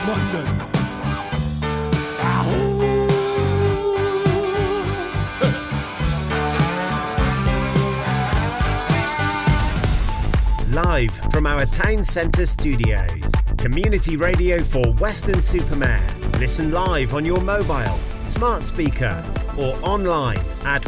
London. Live from our town centre studios, community radio for Weston-super-Mare. Listen live on your mobile, smart speaker or online at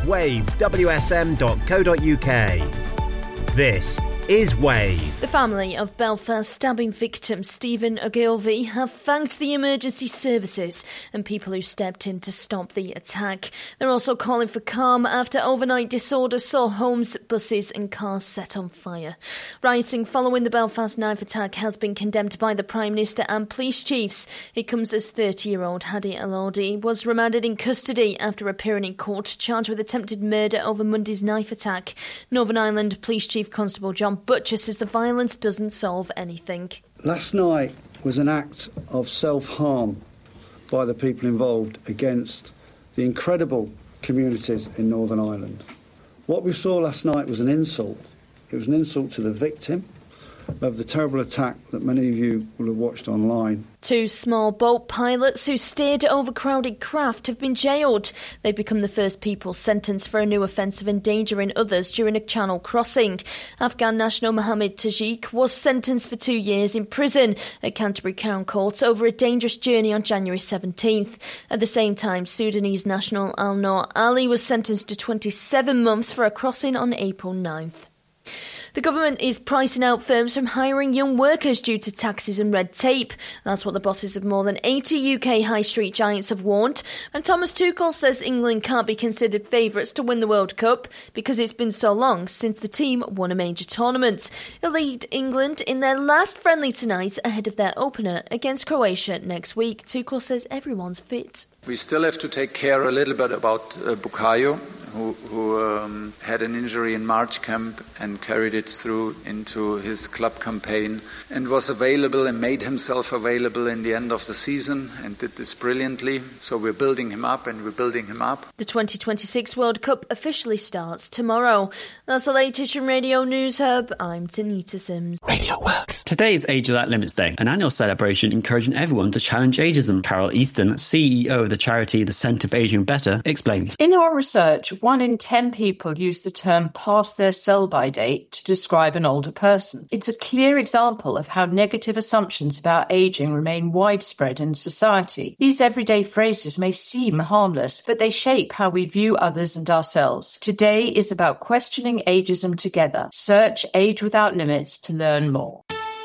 wavewsm.co.uk. This is Wave. The family of Belfast stabbing victim Stephen Ogilvie have thanked the emergency services and people who stepped in to stop the attack. They're also calling for calm after overnight disorder saw homes, buses and cars set on fire. Rioting following the Belfast knife attack has been condemned by the Prime Minister and police chiefs. It comes as 30-year-old Hadi Elordi was remanded in custody after appearing in court charged with attempted murder over Monday's knife attack. Northern Ireland Police Chief Constable John Butcher says the violence doesn't solve anything. Last night was an act of self-harm by the people involved against the incredible communities in Northern Ireland. What we saw last night was an insult. It was an insult to the victim of the terrible attack that many of you will have watched online. 2 small boat pilots who steered overcrowded craft have been jailed. They've become the first people sentenced for a new offence of endangering others during a channel crossing. Afghan national Mohammed Tajik was sentenced for 2 years in prison at Canterbury Crown Court over a dangerous journey on January 17th. At the same time, Sudanese national Al-Noor Ali was sentenced to 27 months for a crossing on April 9th. The government is pricing out firms from hiring young workers due to taxes and red tape. That's what the bosses of more than 80 UK high street giants have warned. And Thomas Tuchel says England can't be considered favourites to win the World Cup because it's been so long since the team won a major tournament. He'll lead England in their last friendly tonight ahead of their opener against Croatia next week. Tuchel says everyone's fit. We still have to take care a little bit about Bukayo, who had an injury in March camp and carried it through into his club campaign and was available and made himself available in the end of the season and did this brilliantly. So we're building him up and we're building him up. The 2026 World Cup officially starts tomorrow. That's the latest from Radio News Hub. I'm Tanita Sims. Radio Works. Today is Age Without Limits Day, an annual celebration encouraging everyone to challenge ageism. Carol Easton, CEO of the charity The Centre for Ageing Better, explains. In our research, 1 in 10 people use the term past their sell-by date to describe an older person. It's a clear example of how negative assumptions about ageing remain widespread in society. These everyday phrases may seem harmless, but they shape how we view others and ourselves. Today is about questioning ageism together. Search Age Without Limits to learn more.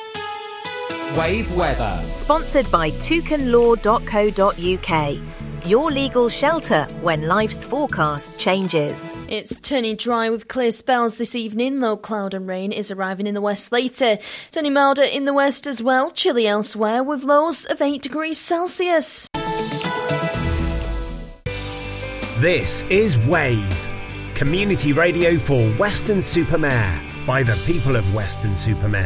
Wave Weather. Sponsored by toucanlaw.co.uk. Your legal shelter when life's forecast changes. It's turning dry with clear spells this evening, though cloud and rain is arriving in the west later. Turning milder in the west as well, chilly elsewhere with lows of 8 degrees Celsius. This is Wave, community radio for Weston-super-Mare by the people of Weston-super-Mare.